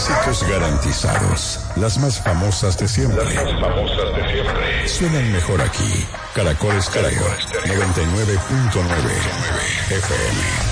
Éxitos garantizados. Las más famosas de siempre. Suenan mejor aquí. Caracol Estéreo 99.9 FM.